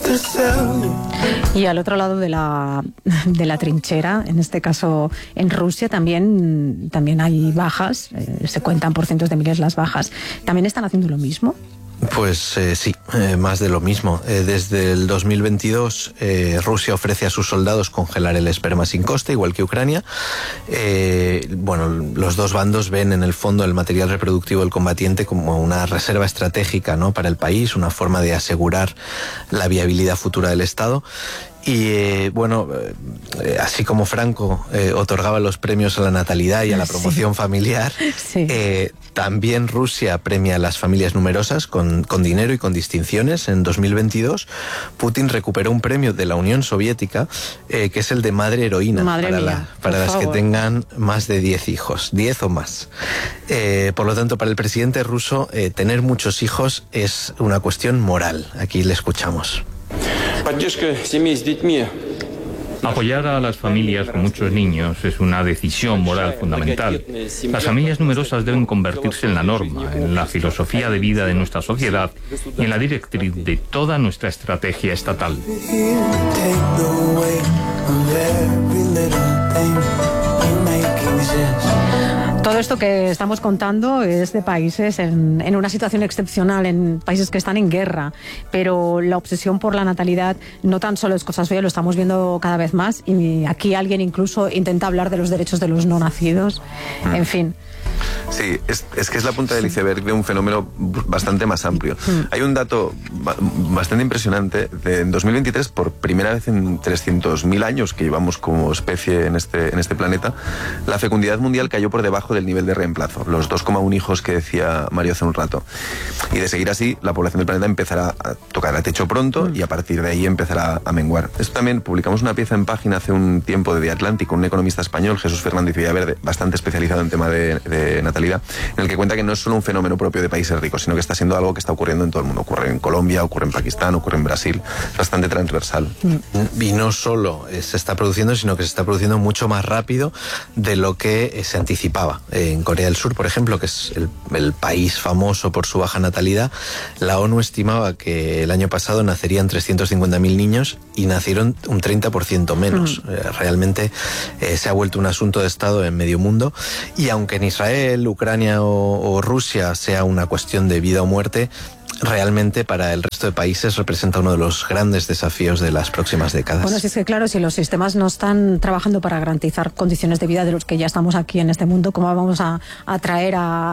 Y al otro lado de la trinchera, en este caso en Rusia, también hay bajas, se cuentan por cientos de miles las bajas. ¿También están haciendo lo mismo? Pues sí, más de lo mismo. Desde el 2022 Rusia ofrece a sus soldados congelar el esperma sin coste, igual que Ucrania. Los dos bandos ven en el fondo el material reproductivo del combatiente como una reserva estratégica, ¿no?, para el país, una forma de asegurar la viabilidad futura del Estado. Y así como Franco otorgaba los premios a la natalidad y a la promoción familiar, sí. También Rusia premia a las familias numerosas con dinero y con distinciones. En 2022 Putin recuperó un premio de la Unión Soviética, que es el de madre heroína, para las que tengan más de 10 hijos, 10 o más. Por lo tanto, para el presidente ruso, tener muchos hijos es una cuestión moral. Aquí le escuchamos. Apoyar a las familias con muchos niños es una decisión moral fundamental. Las familias numerosas deben convertirse en la norma, en la filosofía de vida de nuestra sociedad y en la directriz de toda nuestra estrategia estatal. Todo esto que estamos contando es de países en una situación excepcional, en países que están en guerra, pero la obsesión por la natalidad no tan solo es cosa suya, lo estamos viendo cada vez más, y aquí alguien incluso intenta hablar de los derechos de los no nacidos, en fin. Sí, es que es la punta del iceberg de un fenómeno bastante más amplio. Hay un dato bastante impresionante. En 2023, por primera vez en 300.000 años que llevamos como especie en este planeta, la fecundidad mundial cayó por debajo del nivel de reemplazo, los 2,1 hijos que decía Mario hace un rato. Y de seguir así, la población del planeta empezará a tocar el techo pronto y a partir de ahí empezará a menguar. Esto también, publicamos una pieza en Página hace un tiempo de The Atlantic, un economista español, Jesús Fernández Villaverde, bastante especializado en tema de natalidad, en el que cuenta que no es solo un fenómeno propio de países ricos, sino que está siendo algo que está ocurriendo en todo el mundo. Ocurre en Colombia, ocurre en Pakistán, ocurre en Brasil. Es bastante transversal. Y no solo se está produciendo, sino que se está produciendo mucho más rápido de lo que se anticipaba. En Corea del Sur, por ejemplo, que es el país famoso por su baja natalidad, la ONU estimaba que el año pasado nacerían 350.000 niños y nacieron un 30% menos. Realmente se ha vuelto un asunto de Estado en medio mundo, y aunque en Israel, Ucrania o Rusia sea una cuestión de vida o muerte, realmente para el resto de países representa uno de los grandes desafíos de las próximas décadas. Bueno, es que claro, si los sistemas no están trabajando para garantizar condiciones de vida de los que ya estamos aquí en este mundo, ¿cómo vamos a atraer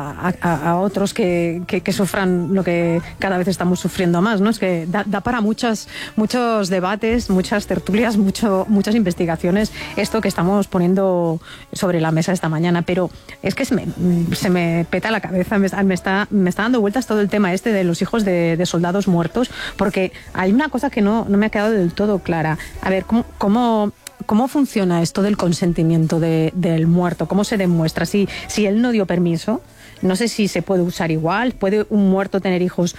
a otros que sufran lo que cada vez estamos sufriendo más, ¿no? Es que da para muchos debates, muchas tertulias, muchas investigaciones, esto que estamos poniendo sobre la mesa esta mañana, pero es que se me peta la cabeza, me está dando vueltas todo el tema este de los hijos de soldados muertos, porque hay una cosa que no me ha quedado del todo clara. A ver, ¿cómo funciona esto del consentimiento del muerto? ¿Cómo se demuestra? Si él no dio permiso, no sé si se puede usar igual. ¿Puede un muerto tener hijos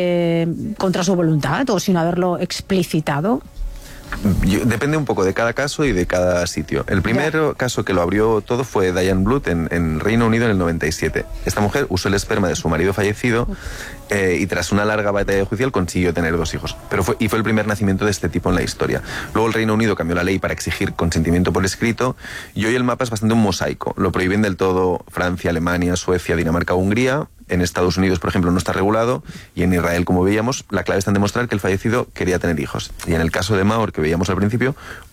contra su voluntad o sin haberlo explicitado? Depende un poco de cada caso y de cada sitio. El primer caso que lo abrió todo fue Diane Blood en Reino Unido en el 97. Esta mujer usó el esperma de su marido fallecido y tras una larga batalla judicial consiguió tener 2 hijos. Fue el primer nacimiento de este tipo en la historia. Luego el Reino Unido cambió la ley para exigir consentimiento por escrito, y hoy el mapa es bastante un mosaico. Lo prohíben del todo Francia, Alemania, Suecia, Dinamarca, Hungría. En Estados Unidos, por ejemplo, no está regulado, y en Israel, como veíamos, la clave está en demostrar que el fallecido quería tener hijos. Y en el caso de Maor, que veíamos al principio,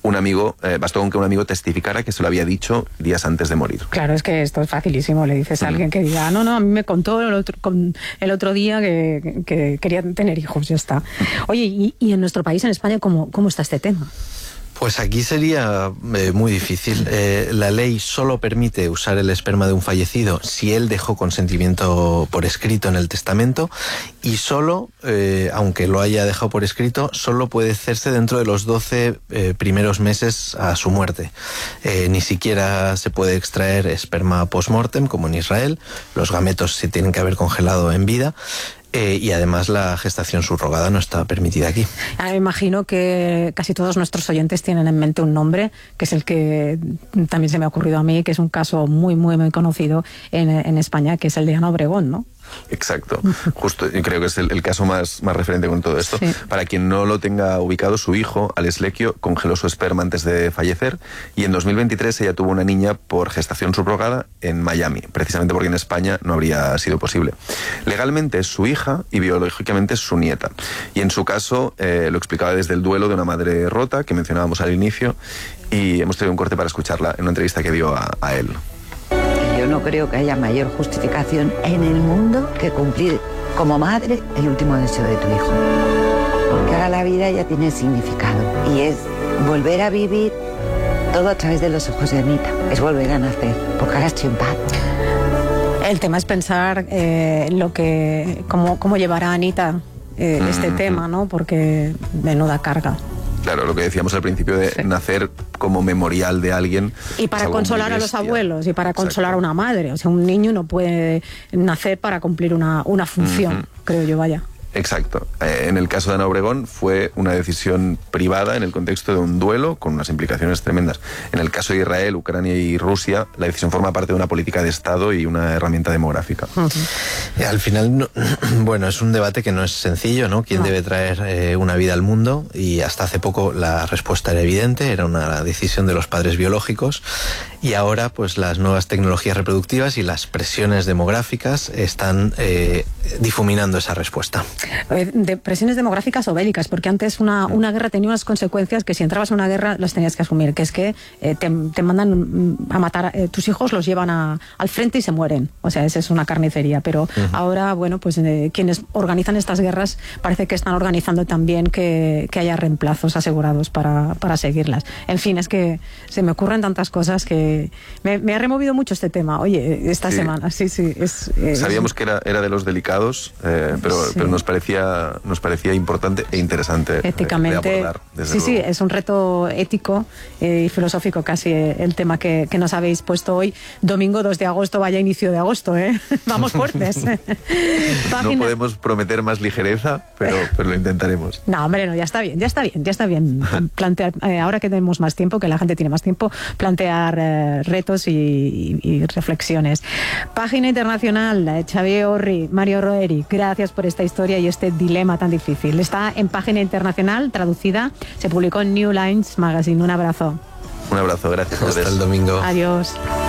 bastó con que un amigo testificara que se lo había dicho días antes de morir. Claro, es que esto es facilísimo. Le dices a alguien que diga, no, a mí me contó el otro día que quería tener hijos, ya está. Oye, y en nuestro país, en España, ¿cómo está este tema? Pues aquí sería muy difícil. La ley solo permite usar el esperma de un fallecido si él dejó consentimiento por escrito en el testamento, y solo, aunque lo haya dejado por escrito, solo puede hacerse dentro de los 12 primeros meses a su muerte. Ni siquiera se puede extraer esperma post-mortem, como en Israel. Los gametos se tienen que haber congelado en vida. Y además la gestación subrogada no está permitida aquí. Me imagino que casi todos nuestros oyentes tienen en mente un nombre, que es el que también se me ha ocurrido a mí, que es un caso muy, muy, muy conocido en España, que es el de Ana Obregón, ¿no? Exacto. Justo, yo creo que es el caso más referente con todo esto. Sí. Para quien no lo tenga ubicado, su hijo, Alex Lecchio, congeló su esperma antes de fallecer y en 2023 ella tuvo una niña por gestación subrogada en Miami, precisamente porque en España no habría sido posible. Legalmente es su hija y biológicamente es su nieta. Y en su caso lo explicaba desde el duelo de una madre rota que mencionábamos al inicio y hemos traído un corte para escucharla en una entrevista que dio a él. Yo no creo que haya mayor justificación en el mundo que cumplir como madre el último deseo de tu hijo. Porque ahora la vida ya tiene significado y es volver a vivir todo a través de los ojos de Anita. Es volver a nacer, porque ahora estoy en paz. El tema es pensar cómo llevará a Anita este tema, ¿no? Porque menuda carga. Claro, lo que decíamos al principio de nacer como memorial de alguien. Y para consolar a los abuelos y para consolar a una madre. O sea, un niño no puede nacer para cumplir una función, creo yo, vaya. Exacto. En el caso de Ana Obregón fue una decisión privada en el contexto de un duelo con unas implicaciones tremendas. En el caso de Israel, Ucrania y Rusia, la decisión forma parte de una política de Estado y una herramienta demográfica. Al final, bueno, es un debate que no es sencillo, ¿no? ¿Quién debe traer una vida al mundo? Y hasta hace poco la respuesta era evidente, era una decisión de los padres biológicos. Y ahora, pues las nuevas tecnologías reproductivas y las presiones demográficas están difuminando esa respuesta. De presiones demográficas o bélicas, porque antes una guerra tenía unas consecuencias que si entrabas en una guerra las tenías que asumir, que es que te mandan a matar, tus hijos los llevan al frente y se mueren. O sea, esa es una carnicería. Pero ahora, bueno, pues quienes organizan estas guerras parece que están organizando también que haya reemplazos asegurados para seguirlas. En fin, es que se me ocurren tantas cosas que me ha removido mucho este tema, oye, esta semana. Sí, sabíamos que era de los delicados, pero nos parecía importante e interesante éticamente, de abordar. Sí, es un reto ético y filosófico casi el tema que nos habéis puesto hoy. Domingo 2 de agosto, vaya inicio de agosto, ¿eh? Vamos fuertes. No podemos prometer más ligereza, pero lo intentaremos. No, hombre, no, ya está bien. Plantear, ahora que tenemos más tiempo, que la gente tiene más tiempo, plantear retos y reflexiones. Página internacional, Xavier Orri, Mario Roeri, gracias por esta historia y este dilema tan difícil. Está en Página Internacional, traducida, se publicó en New Lines Magazine. Un abrazo. Un abrazo, gracias. Hasta el domingo. Adiós.